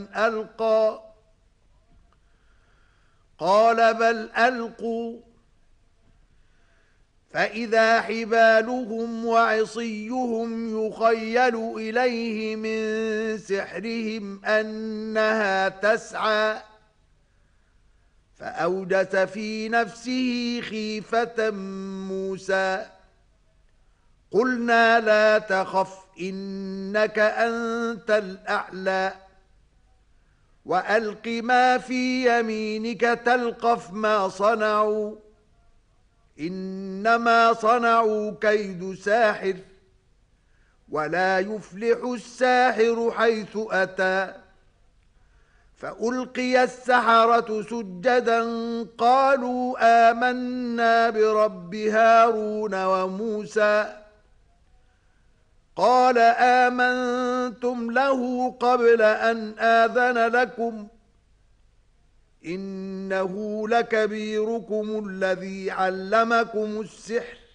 ألقى قال بل ألقوا فإذا حبالهم وعصيهم يخيل إليه من سحرهم أنها تسعى فأوجس في نفسه خيفة موسى قلنا لا تخف إنك أنت الأعلى وألق ما في يمينك تلقف ما صنعوا إنما صنعوا كيد ساحر ولا يفلح الساحر حيث أتى فألقي السحرة سجدا قالوا آمنا برب هارون وموسى قال آمنتم له قبل أن آذن لكم إنه لكبيركم الذي علمكم السحر